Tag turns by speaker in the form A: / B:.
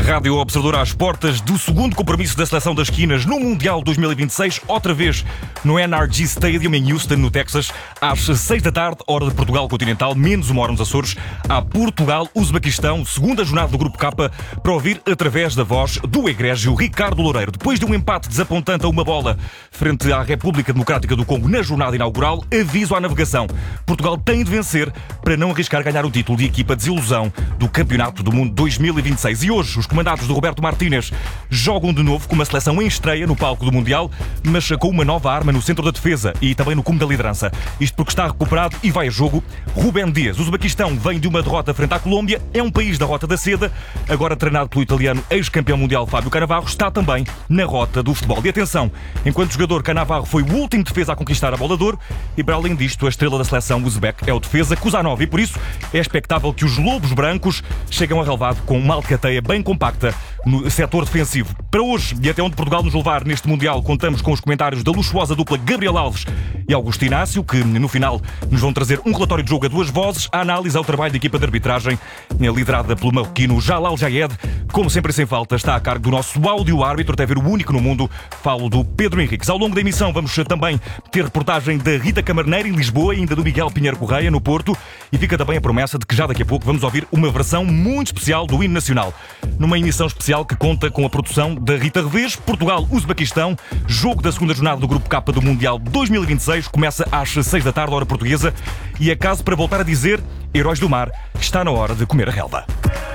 A: Rádio Observador às portas do segundo compromisso da Seleção das Quinas no Mundial 2026, outra vez no NRG Stadium em Houston, no Texas, às 6 da tarde, hora de Portugal continental, menos uma hora nos Açores, há Portugal-Uzbequistão, segunda jornada do Grupo K, para ouvir através da voz do egrégio Ricardo Loureiro. Depois de um empate desapontante a uma bola frente à República Democrática do Congo na jornada inaugural, aviso à navegação. Portugal tem de vencer para não arriscar ganhar o título de equipa desilusão do Campeonato do Mundo 2026. E hoje, os comandados de Roberto Martínez jogam de novo com uma seleção em estreia no palco do Mundial, mas com uma nova arma no centro da defesa e também no cume da liderança. Isto porque está recuperado e vai a jogo Rubén Dias. O Uzbequistão vem de uma derrota frente à Colômbia, é um país da Rota da Seda, agora treinado pelo italiano ex-campeão mundial Fábio Cannavaro, está também na rota do futebol. E atenção, enquanto jogador, Cannavaro foi o último defesa a conquistar a bola de ouro e, para além disto, a estrela da seleção uzbeque é o defesa Kuzanov, e por isso é expectável que os lobos brancos cheguem a relevado com uma alcateia bem compacta no setor defensivo. Para hoje, e até onde Portugal nos levar neste Mundial, contamos com os comentários da luxuosa dupla Gabriel Alves e Augusto Inácio, que no final nos vão trazer um relatório de jogo a duas vozes, a análise ao trabalho da equipa de arbitragem, liderada pelo marroquino Jalal Jayed. Como sempre, sem falta, está a cargo do nosso áudio-árbitro, até ver o único no mundo, falo do Pedro Henriques. Ao longo da emissão vamos também ter reportagem da Rita Camarneiro em Lisboa e ainda do Miguel Pinheiro Correia no Porto, e fica também a promessa de que já daqui a pouco vamos ouvir uma versão muito especial do hino nacional, numa emissão especial que conta com a produção da Rita Revés. Portugal-Uzbequistão, jogo da segunda jornada do Grupo K do Mundial 2026, começa às 6 da tarde, hora portuguesa, e é caso para voltar a dizer, heróis do mar, está na hora de comer a relva.